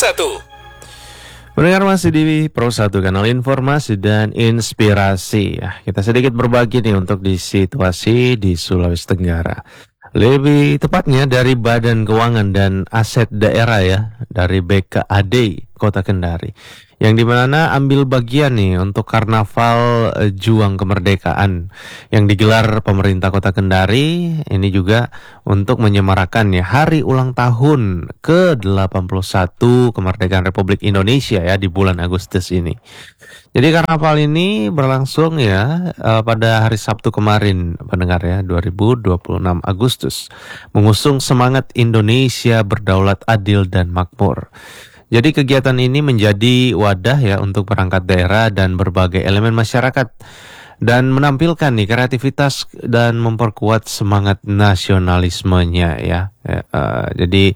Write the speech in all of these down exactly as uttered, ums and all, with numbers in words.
satu. Pendengar masih di Pro satu, kanal informasi dan inspirasi. Ya, kita sedikit berbagi nih untuk di situasi di Sulawesi Tenggara. Lebih tepatnya dari Badan Keuangan dan Aset Daerah ya, dari B K A D Kota Kendari. Yang dimana ambil bagian nih untuk Karnaval eh, Juang Kemerdekaan yang digelar pemerintah Kota Kendari. Ini juga untuk menyemarakan ya hari ulang tahun ke delapan puluh satu kemerdekaan Republik Indonesia ya di bulan Agustus ini. Jadi karnaval ini berlangsung ya uh, pada hari Sabtu kemarin, pendengar ya, dua ribu dua puluh enam Agustus, mengusung semangat Indonesia berdaulat, adil dan makmur. Jadi kegiatan ini menjadi wadah ya untuk perangkat daerah dan berbagai elemen masyarakat dan menampilkan nih kreativitas dan memperkuat semangat nasionalismenya ya. ya uh, jadi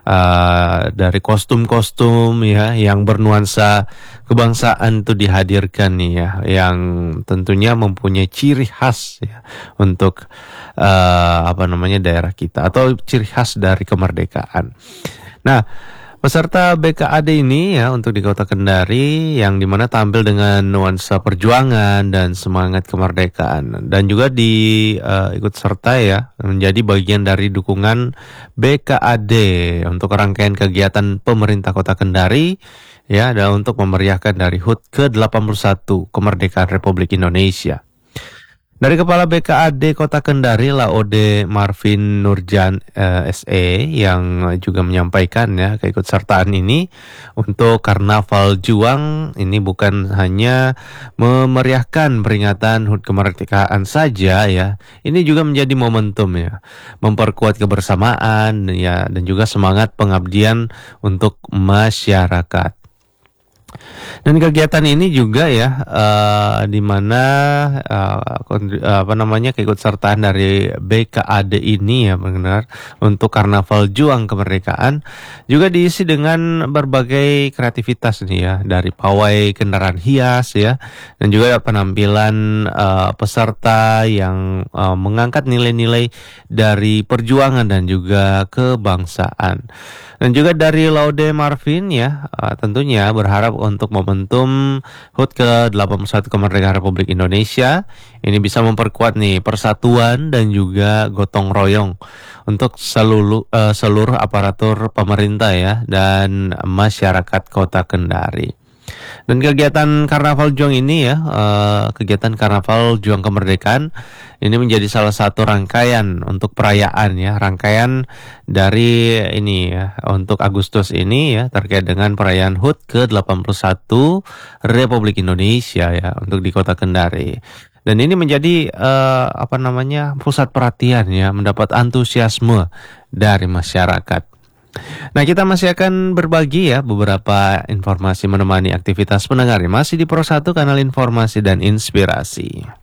uh, dari kostum-kostum ya yang bernuansa kebangsaan itu dihadirkan nih ya, yang tentunya mempunyai ciri khas ya untuk uh, apa namanya daerah kita atau ciri khas dari kemerdekaan. Nah, peserta B K A D ini ya untuk di Kota Kendari yang dimana tampil dengan nuansa perjuangan dan semangat kemerdekaan dan juga di uh, ikut serta ya menjadi bagian dari dukungan B K A D untuk rangkaian kegiatan pemerintah Kota Kendari ya dan untuk memeriahkan dari H U T ke delapan puluh satu kemerdekaan Republik Indonesia. Dari Kepala B K A D Kota Kendari, Laode Marvin Nurjan eh, S E yang juga menyampaikan ya keikutsertaan ini untuk Karnaval Juang ini bukan hanya memeriahkan peringatan H U T kemerdekaan saja ya. Ini juga menjadi momentum ya, memperkuat kebersamaan ya dan juga semangat pengabdian untuk masyarakat. Dan kegiatan ini juga ya uh, di mana uh, apa namanya keikutsertaan dari B K A D ini ya benar untuk Karnaval Juang Kemerdekaan juga diisi dengan berbagai kreativitas nih ya, dari pawai kendaraan hias ya dan juga penampilan uh, peserta yang uh, mengangkat nilai-nilai dari perjuangan dan juga kebangsaan. Dan juga dari Laude Marvin ya uh, tentunya berharap untuk momentum H U T ke delapan puluh satu kemerdekaan Republik Indonesia ini bisa memperkuat nih persatuan dan juga gotong royong untuk seluruh uh, seluruh aparatur pemerintah ya dan masyarakat Kota Kendari. Dan kegiatan Karnaval Juang ini ya, uh, kegiatan Karnaval Juang Kemerdekaan ini menjadi salah satu rangkaian untuk perayaan ya, rangkaian dari ini ya, untuk Agustus ini ya, terkait dengan perayaan H U T ke delapan puluh satu Republik Indonesia ya, untuk di Kota Kendari. Dan ini menjadi uh, apa namanya pusat perhatian ya, mendapat antusiasme dari masyarakat. Nah, kita masih akan berbagi ya beberapa informasi menemani aktivitas pendengar. Masih di Pro satu, kanal informasi dan inspirasi.